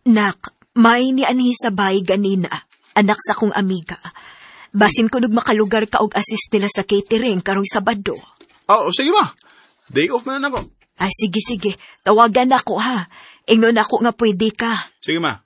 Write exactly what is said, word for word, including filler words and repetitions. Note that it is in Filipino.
Nak, may ni anhi sa bay ganina, anak sa kong amiga. Basin ko nagmakalugar ka og assist nila sa catering karong Sabado. Oo, sige ma. Day off na na ako. Ay, sige, sige. Tawagan ako, ha. Ingnon ako nga pwede ka. Sige ma.